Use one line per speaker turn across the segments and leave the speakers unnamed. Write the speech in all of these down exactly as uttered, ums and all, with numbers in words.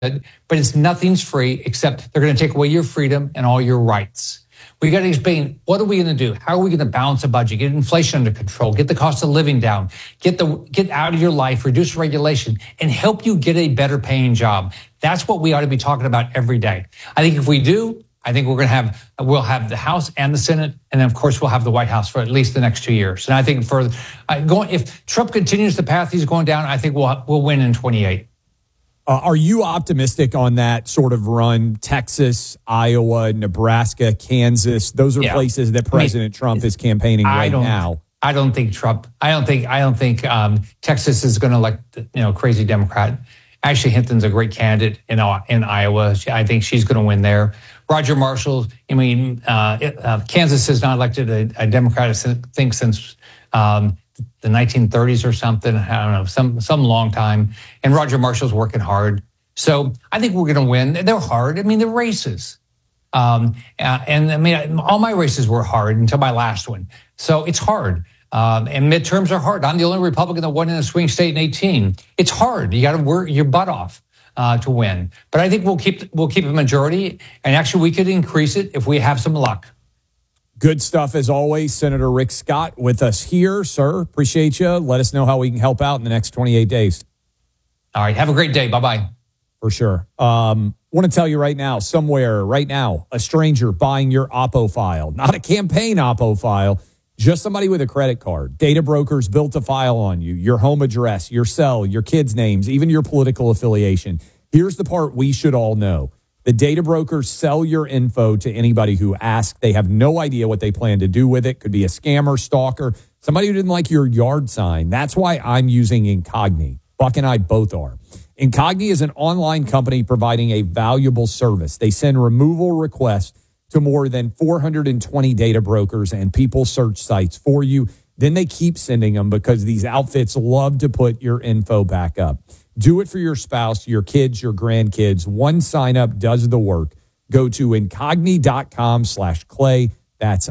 but it's nothing's free except they're going to take away your freedom and all your rights. We got to explain, what are we going to do? How are we going to balance a budget, get inflation under control, get the cost of living down, get the get out of your life, reduce regulation, and help you get a better paying job? That's what we ought to be talking about every day. I think if we do, I think we're going to have, we'll have the House and the Senate, and then of course we'll have the White House for at least the next two years. And I think for uh, going, if Trump continues the path he's going down, I think we'll we'll win in twenty-eight.
Uh, are you optimistic on that sort of run? Texas, Iowa, Nebraska, Kansas, those are yeah. places that President I mean, Trump is campaigning I right now.
I don't think Trump, I don't think, I don't think um, Texas is going to elect, you know, crazy Democrat. Ashley Hinton's a great candidate in, in Iowa. I think she's going to win there. Roger Marshall, I mean, uh, uh, Kansas has not elected a, a Democrat, I think, since um, the nineteen thirties or something. I don't know, some some long time. And Roger Marshall's working hard. So I think we're going to win. They're hard. I mean, they're races. Um, and I mean, all my races were hard until my last one. So it's hard. Um, and midterms are hard. I'm the only Republican that won in a swing state in eighteen. It's hard. You got to work your butt off uh, to win. But I think we'll keep we'll keep a majority. And actually, we could increase it if we have some luck.
Good stuff as always. Senator Rick Scott with us here, sir. Appreciate you. Let us know how we can help out in the next twenty-eight days.
All right. Have a great day. Bye-bye.
For sure. Um, want to tell you right now, somewhere right now, a stranger buying your Oppo file, not a campaign Oppo file, just somebody with a credit card. Data brokers built a file on you, your home address, your cell, your kids' names, even your political affiliation. Here's the part we should all know. The data brokers sell your info to anybody who asks. They have no idea what they plan to do with it. Could be a scammer, stalker, somebody who didn't like your yard sign. That's why I'm using Incogni. Buck and I both are. Incogni is an online company providing a valuable service. They send removal requests to more than four hundred twenty data brokers and people search sites for you. Then they keep sending them because these outfits love to put your info back up. Do it for your spouse, your kids, your grandkids. One sign up does the work. Go to incogni.com slash clay. That's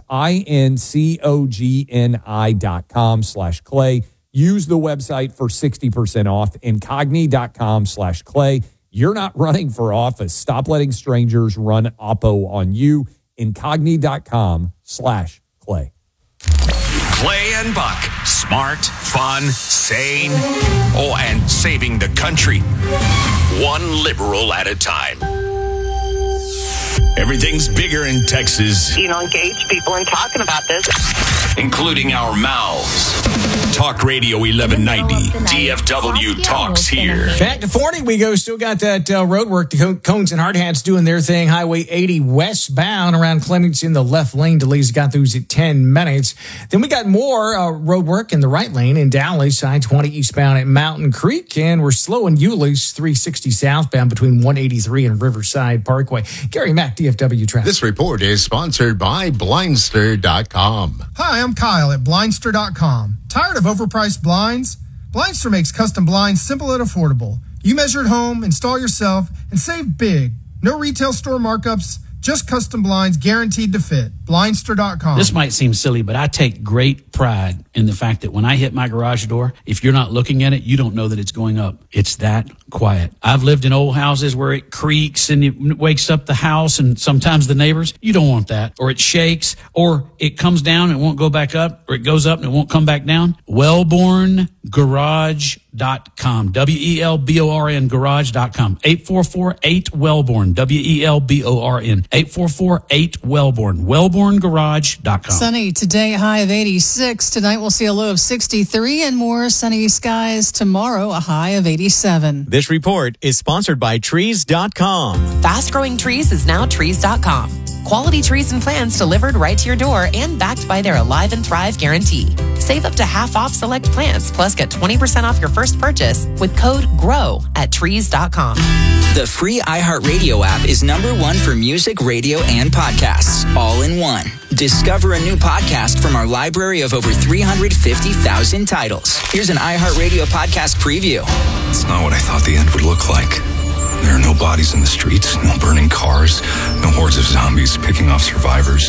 I-N-C-O-G-N-I dot com slash clay. Use the website for sixty percent off. Incogni.com slash clay. You're not running for office. Stop letting strangers run Oppo on you. Incogni.com slash clay.
Clay and Buck. Smart, fun, sane, oh, and saving the country. One liberal at a time. Everything's bigger in Texas.
You know, engage people in talking about this.
Including our mouths. Talk Radio eleven ninety. D F W talks here.
Back to forty we go. Still got that uh, road work. The cones and hard hats doing their thing. Highway eighty westbound around Clements in the left lane. Delays got those at ten minutes. Then we got more uh, road work in the right lane in Dallas. I twenty eastbound at Mountain Creek. And we're slow in Euless, three sixty southbound between one eighty-three and Riverside Parkway. Gary Mack, D F W traffic.
This report is sponsored by Blindster dot com.
Hi, I'm Kyle at Blindster dot com. Tired of overpriced blinds? Blindster makes custom blinds simple and affordable. You measure at home, install yourself, and save big. No retail store markups, just custom blinds guaranteed to fit. Blindster dot com.
This might seem silly, but I take great pride in the fact that when I hit my garage door, if you're not looking at it, you don't know that it's going up. It's that quiet. I've lived in old houses where it creaks and it wakes up the house and sometimes the neighbors. You don't want that. Or it shakes, or it comes down and it won't go back up, or it goes up and it won't come back down. Wellborn Garage dot com. W E L B O R N Garage dot com. eight four four eight Wellborn. W E L B O R N. eight four four eight Wellborn. Wellborn Garage dot com.
Sunny today, high of eighty-six. Tonight we'll see a low of sixty-three and more sunny skies. Tomorrow, a high of eighty-seven.
This report is sponsored by trees dot com.
Fast Growing Trees is now trees dot com. Quality trees and plants delivered right to your door and backed by their Alive and Thrive guarantee. Save up to half off select plants, plus get twenty percent off your first purchase with code GROW at trees dot com.
The free iHeartRadio app is number one for music, radio, and podcasts, all in one. Discover a new podcast from our library of over three hundred fifty thousand titles. Here's an iHeartRadio podcast preview.
It's not what I thought the end would look like. There are no bodies in the streets, no burning cars, no hordes of zombies picking off survivors.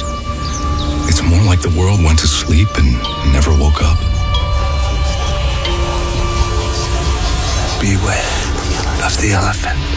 It's more like the world went to sleep and never woke up.
Beware of the elephant.